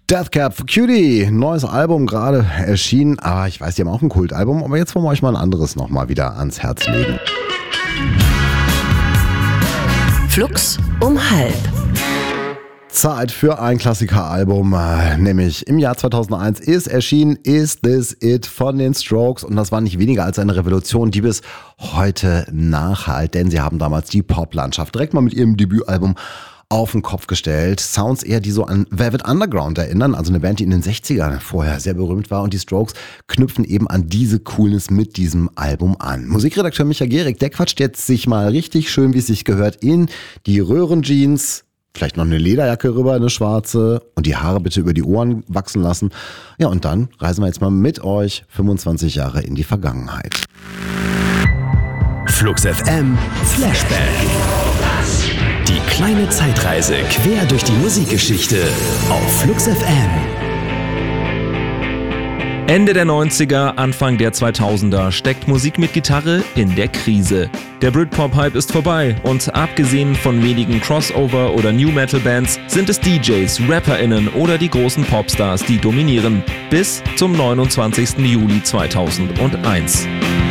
Death Cab for Cutie, neues Album gerade erschienen, aber ich weiß, die haben auch ein Kultalbum, aber jetzt wollen wir euch mal ein anderes nochmal wieder ans Herz legen. Flux um halb. Zeit für ein Klassikeralbum, nämlich im Jahr 2001 ist erschienen Is This It von den Strokes und das war nicht weniger als eine Revolution, die bis heute nachhalt, denn sie haben damals die Poplandschaft direkt mal mit ihrem Debütalbum auf den Kopf gestellt. Sounds eher, die so an Velvet Underground erinnern, also eine Band, die in den 60ern vorher sehr berühmt war und die Strokes knüpfen eben an diese Coolness mit diesem Album an. Musikredakteur Michael Gehrig, der quatscht jetzt sich mal richtig schön, wie es sich gehört, in die Röhrenjeans, vielleicht noch eine Lederjacke rüber, eine schwarze und die Haare bitte über die Ohren wachsen lassen. Ja, und dann reisen wir jetzt mal mit euch 25 Jahre in die Vergangenheit. Flux FM Flashback. Die kleine Zeitreise quer durch die Musikgeschichte auf Flux FM. Ende der 90er, Anfang der 2000er steckt Musik mit Gitarre in der Krise. Der Britpop-Hype ist vorbei und abgesehen von wenigen Crossover- oder New-Metal-Bands sind es DJs, RapperInnen oder die großen Popstars, die dominieren. Bis zum 29. Juli 2001.